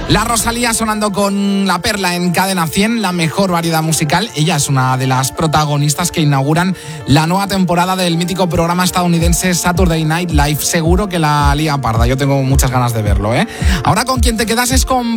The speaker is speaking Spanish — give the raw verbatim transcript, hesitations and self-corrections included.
La Rosalía sonando con La Perla en Cadena cien, la mejor variedad musical. Ella es una de las protagonistas que inauguran la nueva temporada del mítico programa estadounidense Saturday Night Live. Seguro que la lía parda, yo tengo muchas ganas de verlo, ¿eh? Ahora con quien te quedas es con